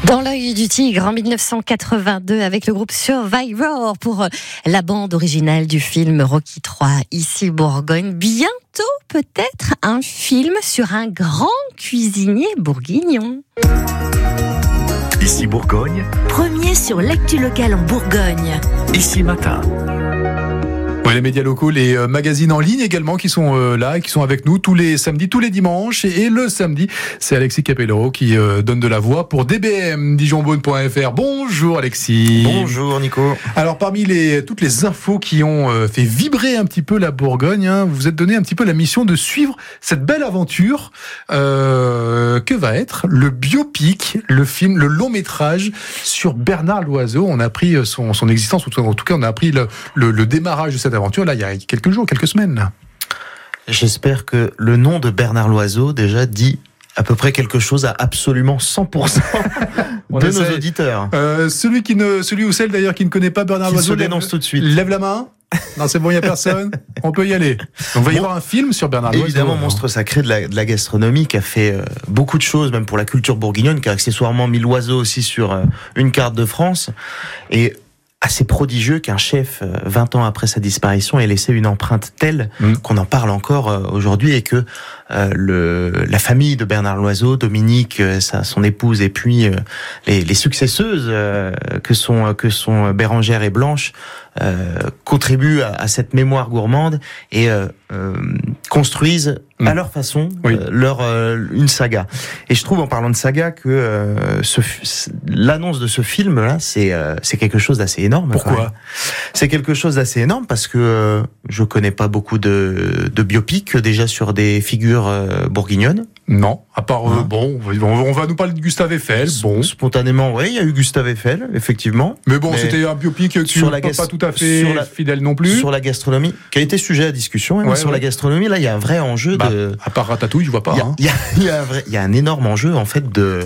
Dans l'œil du tigre en 1982 avec le groupe Survivor pour la bande originale du film Rocky III, ici Bourgogne. Bientôt peut-être un film sur un grand cuisinier bourguignon. Ici Bourgogne. Premier sur l'actu locale en Bourgogne. Ici Matin. Ouais, les médias locaux, les magazines en ligne également qui sont là et qui sont avec nous tous les samedis, tous les dimanches. Et le samedi, c'est Alexis Capellaro qui donne de la voix pour DBM, dijonbonne.fr. Bonjour Alexis. Bonjour Nico. Alors parmi toutes les infos qui ont fait vibrer un petit peu la Bourgogne, vous vous êtes donné un petit peu la mission de suivre cette belle aventure que va être le biopic, le film, le long métrage sur Bernard Loiseau. On a appris son existence, ou en tout cas on a appris le démarrage de cette aventure là il y a quelques jours, quelques semaines. J'espère que le nom de Bernard Loiseau déjà dit à peu près quelque chose à absolument 100% de nos auditeurs. Celui ou celle d'ailleurs qui ne connaît pas Bernard Loiseau, dénonce tout de suite. Lève la main. Non, c'est bon, il n'y a personne. On peut y aller. Donc, il va y avoir un film sur Bernard Loiseau. Évidemment, monstre sacré de la gastronomie qui a fait beaucoup de choses, même pour la culture bourguignonne, qui a accessoirement mis l'oiseau aussi sur une carte de France. Et assez prodigieux qu'un chef, 20 ans après sa disparition, ait laissé une empreinte telle qu'on en parle encore aujourd'hui, et que la famille de Bernard Loiseau, Dominique, son épouse, et puis les successeuses que sont Bérangère et Blanche, contribuent à cette mémoire gourmande et construisent à leur façon une saga. Et je trouve, en parlant de saga, que l'annonce de ce film-là, c'est quelque chose d'assez énorme. Pourquoi ? C'est quelque chose d'assez énorme parce que je connais pas beaucoup de biopics déjà sur des figures bourguignonnes. Non, à part on va nous parler de Gustave Eiffel. Bon, spontanément, oui, il y a eu Gustave Eiffel, effectivement. Mais c'était un biopic sur pas tout à fait fidèle non plus. Sur la gastronomie, qui a été sujet à discussion. Mais sur la gastronomie, là, il y a un vrai enjeu de. À part Ratatouille, je vois pas. Il y a un énorme enjeu en fait de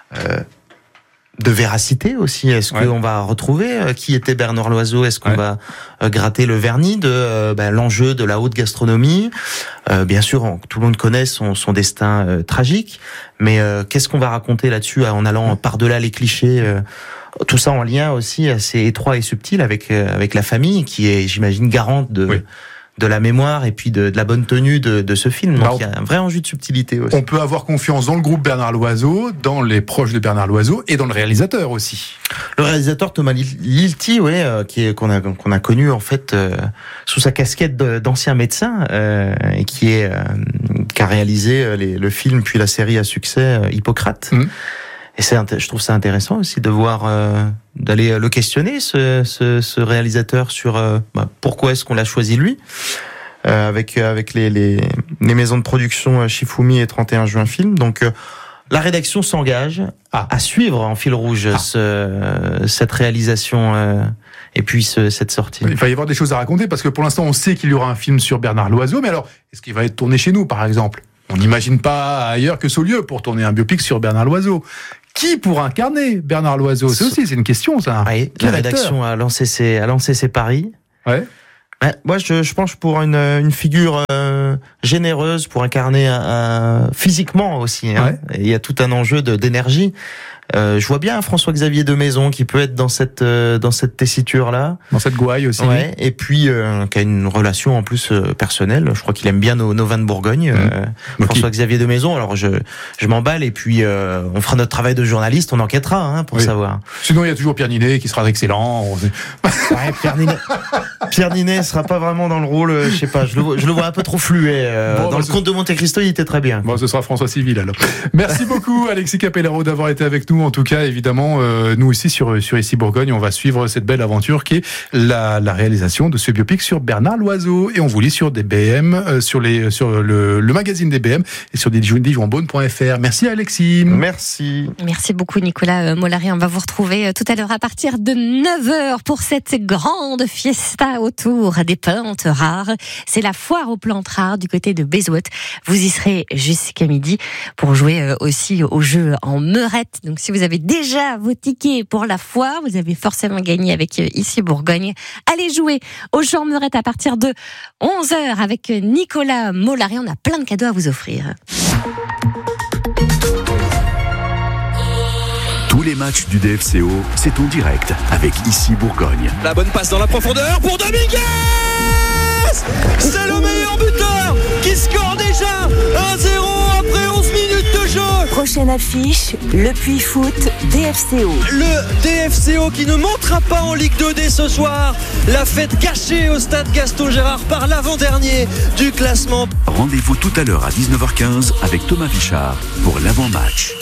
véracité aussi. Est-ce qu'on va retrouver qui était Bernard Loiseau ? Est-ce qu'on va gratter le vernis de l'enjeu de la haute gastronomie ? Bien sûr, tout le monde connaît son destin tragique, mais qu'est-ce qu'on va raconter là-dessus en allant par-delà les clichés tout ça en lien aussi assez étroit et subtil avec la famille qui est, j'imagine, garante de la mémoire et puis de la bonne tenue de ce film. Donc il y a un vrai enjeu de subtilité aussi. On peut avoir confiance dans le groupe Bernard Loiseau, dans les proches de Bernard Loiseau et dans le réalisateur aussi. Le réalisateur Thomas Lilti, qu'on a connu en fait sous sa casquette d'ancien médecin et qui a réalisé le film puis la série à succès Hippocrate. Et je trouve ça intéressant aussi de voir, d'aller le questionner, ce réalisateur sur pourquoi est-ce qu'on l'a choisi lui, avec les maisons de production Shifumi et 31 juin Film. Donc la rédaction s'engage à suivre en fil rouge cette réalisation et puis cette sortie. Il va y avoir des choses à raconter parce que pour l'instant on sait qu'il y aura un film sur Bernard Loiseau, mais alors est-ce qu'il va être tourné chez nous par exemple ? On n'imagine pas ailleurs que Saulieu pour tourner un biopic sur Bernard Loiseau. Qui pour incarner Bernard Loiseau ? C'est une question, ça. Oui, la rédaction a lancé ses paris. Ouais. Moi, je penche pour une figure généreuse pour incarner physiquement aussi. Il y a tout un enjeu d'énergie. Je vois bien François Xavier de Maison qui peut être dans cette tessiture-là. Dans cette gouaille aussi. Ouais. Et puis, qui a une relation en plus personnelle. Je crois qu'il aime bien nos vins de Bourgogne. François Xavier de Maison. Alors, je m'emballe et puis, on fera notre travail de journaliste. On enquêtera, pour savoir. Sinon, il y a toujours Pierre Ninet qui sera excellent. Pierre Ninet sera pas vraiment dans le rôle, je sais pas, je le vois un peu trop fluet. Dans le Comte de Monte Cristo, il était très bien. Bon, ce sera François Civil alors. Merci beaucoup Alexis Capellaro d'avoir été avec nous. En tout cas, évidemment, nous aussi sur Ici Bourgogne, on va suivre cette belle aventure qui est la réalisation de ce biopic sur Bernard Loiseau. Et on vous lit sur DBM, sur le magazine DBM et sur dijonbonne.fr. Merci Alexis. Merci. Merci beaucoup Nicolas Mollari. On va vous retrouver tout à l'heure à partir de 9h pour cette grande fiesta autour des plantes rares. C'est la foire aux plantes rares du côté de Bézout. Vous y serez jusqu'à midi pour jouer aussi au jeu en meurette. Donc si vous avez déjà vos tickets pour la foire, vous avez forcément gagné avec Ici Bourgogne. Allez jouer au jeu en meurette à partir de 11h avec Nicolas Mollari. On a plein de cadeaux à vous offrir. Tous Tous les matchs du DFCO, c'est en direct avec Ici Bourgogne. La bonne passe dans la profondeur pour Dominguez. C'est le meilleur buteur qui score déjà 1-0 après 11 minutes de jeu. Prochaine affiche, le Puy Foot DFCO. Le DFCO qui ne montera pas en Ligue 2 dès ce soir. La fête gâchée au stade Gaston Gérard par l'avant-dernier du classement. Rendez-vous tout à l'heure à 19h15 avec Thomas Vichard pour l'avant-match.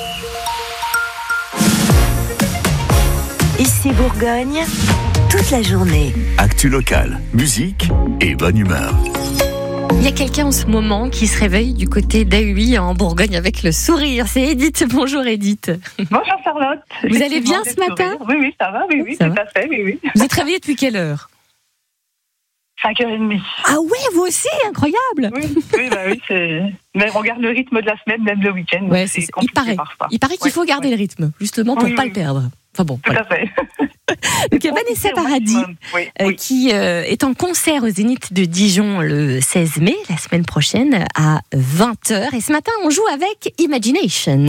Ici Bourgogne, toute la journée. Actu locale, musique et bonne humeur. Il y a quelqu'un en ce moment qui se réveille du côté d'Ahuy en Bourgogne avec le sourire. C'est Edith. Bonjour Edith. Bonjour Charlotte. Vous allez bien ce matin ? Oui, ça va, oui, ça tout va. à fait, oui. Vous êtes réveillée depuis quelle heure ? 5h30. Ah ouais, vous aussi, incroyable. Oui, c'est... Mais on garde le rythme de la semaine, même le week-end. Ouais, c'est il compliqué parfois. paraît qu'il faut garder le rythme, justement pour pas le perdre. Enfin bon. Tout à fait. Donc il y a Vanessa Paradis qui est en concert au Zénith de Dijon le 16 mai, la semaine prochaine, à 20h. Et ce matin, on joue avec Imagination.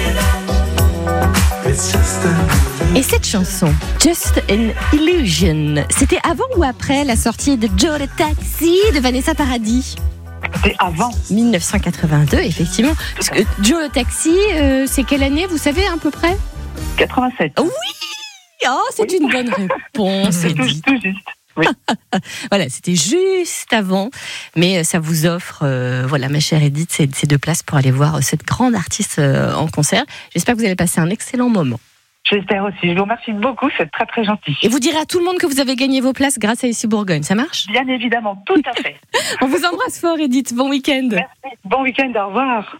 Et cette chanson, Just an Illusion, c'était avant ou après la sortie de Joe le Taxi de Vanessa Paradis ? C'était avant. 1982, effectivement. Parce que Joe le Taxi, c'est quelle année, vous savez à peu près ? 87. Oui. Oh, c'est une bonne réponse. C'est tout juste. Oui. Voilà, c'était juste avant, mais ça vous offre, voilà, ma chère Edith, ces 2 places pour aller voir cette grande artiste en concert. J'espère que vous allez passer un excellent moment. J'espère aussi. Je vous remercie beaucoup, c'est très très gentil. Et vous direz à tout le monde que vous avez gagné vos places grâce à Ici Bourgogne, ça marche ? Bien évidemment, tout à fait. On vous embrasse fort, Edith. Bon week-end. Merci. Bon week-end, au revoir.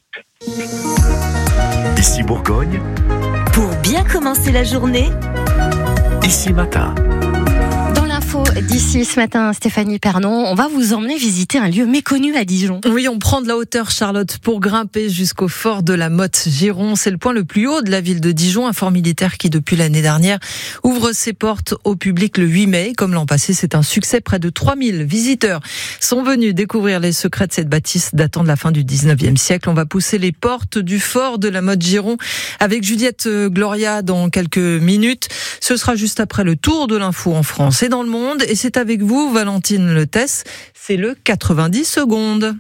Ici Bourgogne, Pour bien commencer la journée, Ici Matin. Dans l'info d'ici ce matin, Stéphanie Pernon, on va vous emmener visiter un lieu méconnu à Dijon. Oui, on prend de la hauteur, Charlotte, pour grimper jusqu'au fort de la Motte-Giron. C'est le point le plus haut de la ville de Dijon, un fort militaire qui, depuis l'année dernière, ouvre ses portes au public le 8 mai. Comme l'an passé, c'est un succès. Près de 3000 visiteurs sont venus découvrir les secrets de cette bâtisse datant de la fin du 19e siècle. On va pousser les portes du fort de la Motte-Giron avec Juliette Gloria dans quelques minutes. Ce sera juste après le tour de l'info en France et dans le monde. Et c'est avec vous, Valentine Letès. C'est le 90 secondes.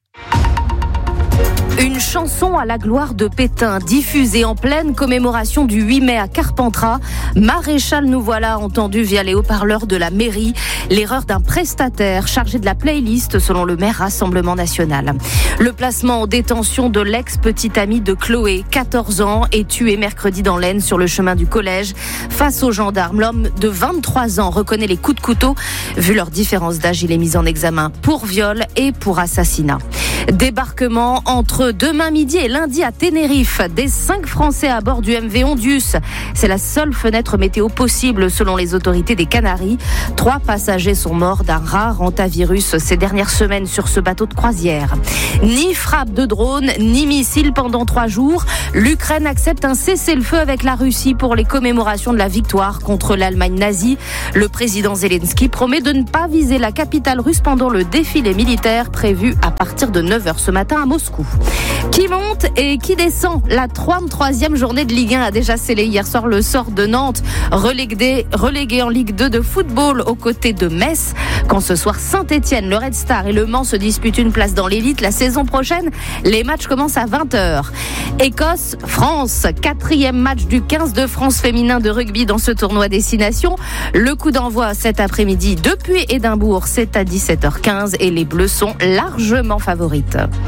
Une chanson à la gloire de Pétain, diffusée en pleine commémoration du 8 mai à Carpentras. Maréchal nous voilà entendu via les haut-parleurs de la mairie. L'erreur d'un prestataire chargé de la playlist selon le maire Rassemblement National. Le placement en détention de l'ex-petite amie de Chloé, 14 ans, est tué mercredi dans l'Aisne sur le chemin du collège. Face aux gendarmes, l'homme de 23 ans reconnaît les coups de couteau. Vu leur différence d'âge, il est mis en examen pour viol et pour assassinat. Débarquement entre demain midi et lundi à Tenerife des 5 Français à bord du MV Ondius. C'est la seule fenêtre météo possible selon les autorités des Canaries. 3 passagers sont morts d'un rare hantavirus ces dernières semaines sur ce bateau de croisière. Ni frappe de drone, ni missile pendant 3 jours. L'Ukraine accepte un cessez-le-feu avec la Russie pour les commémorations de la victoire contre l'Allemagne nazie. Le président Zelensky promet de ne pas viser la capitale russe pendant le défilé militaire prévu à partir de 9h ce matin à Moscou. Qui monte et qui descend ? La 33e journée de Ligue 1 a déjà scellé hier soir le sort de Nantes, relégué en Ligue 2 de football aux côtés de Metz. Quand ce soir Saint-Etienne, le Red Star et le Mans se disputent une place dans l'élite la saison prochaine, les matchs commencent à 20h. Écosse-France, 4e match du 15 de France féminin de rugby dans ce tournoi Destination. Le coup d'envoi cet après-midi depuis Édimbourg, c'est à 17h15 et les Bleus sont largement favorites.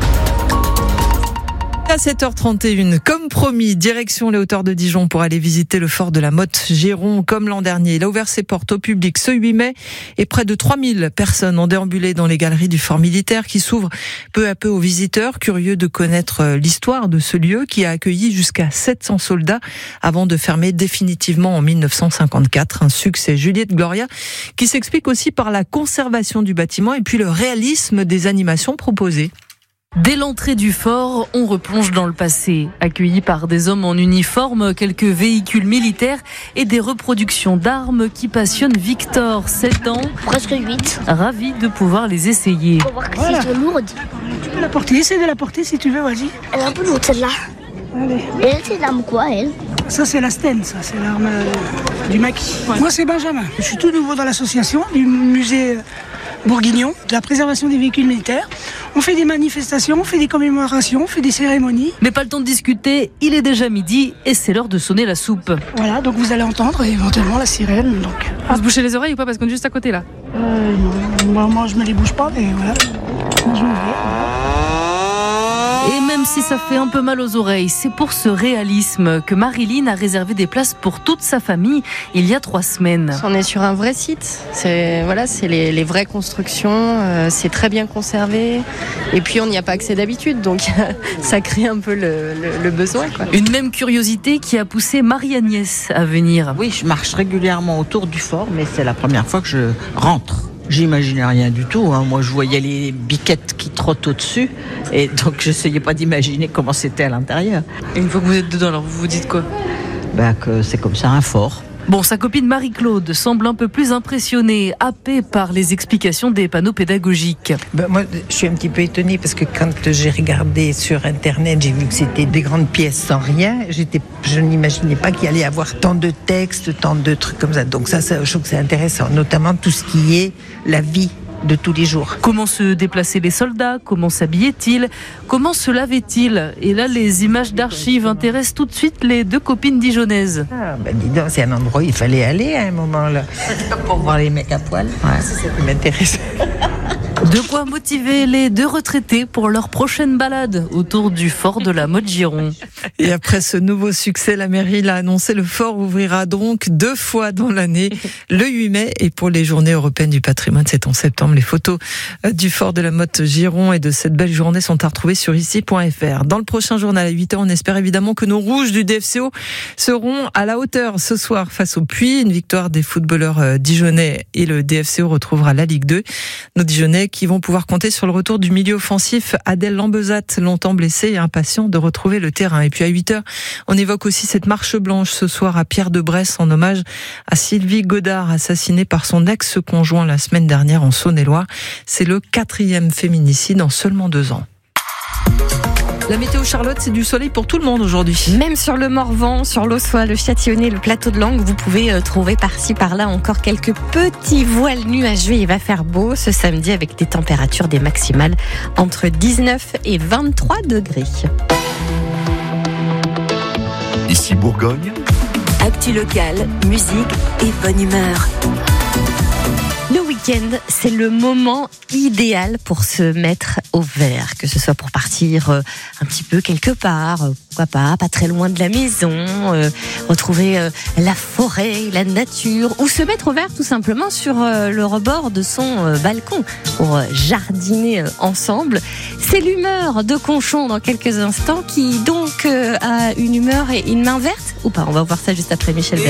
À 7h31, comme promis, direction les hauteurs de Dijon pour aller visiter le fort de la Motte-Giron comme l'an dernier. Il a ouvert ses portes au public ce 8 mai et près de 3000 personnes ont déambulé dans les galeries du fort militaire qui s'ouvrent peu à peu aux visiteurs curieux de connaître l'histoire de ce lieu qui a accueilli jusqu'à 700 soldats avant de fermer définitivement en 1954. Un succès. Juliette Gloria qui s'explique aussi par la conservation du bâtiment et puis le réalisme des animations proposées. Dès l'entrée du fort, on replonge dans le passé. Accueillis par des hommes en uniforme, quelques véhicules militaires et des reproductions d'armes qui passionnent Victor, 7 ans. Presque 8. Ravi de pouvoir les essayer. Faut voir que c'est lourde. Tu peux la porter, essaie de la porter si tu veux, vas-y. Elle est un peu lourde celle-là. Allez. Et elle, c'est l'arme quoi, elle ? Ça, c'est la Sten, ça, c'est l'arme du maquis. Ouais. Moi, c'est Benjamin. Je suis tout nouveau dans l'association du musée bourguignon, de la préservation des véhicules militaires. On fait des manifestations, on fait des commémorations, on fait des cérémonies. Mais pas le temps de discuter, il est déjà midi et c'est l'heure de sonner la soupe. Voilà, donc vous allez entendre éventuellement la sirène. Donc. Vous se bouchez les oreilles ou pas parce qu'on est juste à côté là? Non, moi je me les bouge pas, mais voilà. Je me vais. Et même si ça fait un peu mal aux oreilles, c'est pour ce réalisme que Marilyn a réservé des places pour toute sa famille il y a 3 semaines. On est sur un vrai site, c'est les vraies constructions, c'est très bien conservé et puis on n'y a pas accès d'habitude, donc ça crée un peu le besoin, quoi. Une même curiosité qui a poussé Marie-Agnès à venir. Oui, je marche régulièrement autour du fort, mais c'est la première fois que je rentre. J'imaginais rien du tout, hein. Moi je voyais les biquettes qui trottent au-dessus et donc j'essayais pas d'imaginer comment c'était à l'intérieur. Et une fois que vous êtes dedans, alors vous vous dites quoi? Que c'est comme ça un fort. Bon, sa copine Marie-Claude semble un peu plus impressionnée, happée par les explications des panneaux pédagogiques. Moi, je suis un petit peu étonnée parce que quand j'ai regardé sur Internet, j'ai vu que c'était des grandes pièces sans rien. Je n'imaginais pas qu'il allait y avoir tant de textes, tant de trucs comme ça. Donc ça, je trouve que c'est intéressant, notamment tout ce qui est la vie de tous les jours. Comment se déplaçaient les soldats? Comment s'habillaient-ils? Comment se lavaient-ils? Et là, les images d'archives intéressent tout de suite les 2 copines dijonnaises. Dis donc, c'est un endroit où il fallait aller à un moment là. Pour voir les mecs à poil. Ouais, c'est ça qui m'intéresse. De quoi motiver les 2 retraités pour leur prochaine balade autour du fort de la Motte-Giron. Et après ce nouveau succès, la mairie l'a annoncé, le fort ouvrira donc 2 fois dans l'année, le 8 mai et pour les journées européennes du patrimoine, c'est en septembre. Les photos du fort de la Motte-Giron et de cette belle journée sont à retrouver sur ici.fr. Dans le prochain journal à 8h, on espère évidemment que nos rouges du DFCO seront à la hauteur ce soir face au Puy. Une victoire des footballeurs dijonnais et le DFCO retrouvera la Ligue 2. Nos Dijonnais qui vont pouvoir compter sur le retour du milieu offensif Adèle Lambezat, longtemps blessé et impatient de retrouver le terrain. Et puis à 8h, on évoque aussi cette marche blanche ce soir à Pierre-de-Bresse en hommage à Sylvie Godard, assassinée par son ex-conjoint la semaine dernière en Saône-et-Loire. C'est le 4e féminicide en seulement 2 ans. La météo, Charlotte, c'est du soleil pour tout le monde aujourd'hui. Même sur le Morvan, sur l'Aussois, le Châtillonnais, le plateau de Langres, vous pouvez trouver par-ci, par-là encore quelques petits voiles nuageux. Il va faire beau ce samedi avec des températures des maximales entre 19 et 23 degrés. Ici Bourgogne. Actu locale, musique et bonne humeur. Le week-end, c'est le moment idéal pour se mettre au vert, que ce soit pour partir un petit peu quelque part, pourquoi pas très loin de la maison, retrouver la forêt, la nature, ou se mettre au vert tout simplement sur le rebord de son balcon pour jardiner ensemble. C'est l'humeur de Conchon dans quelques instants qui donc a une humeur et une main verte ou pas? On va voir ça juste après Michel.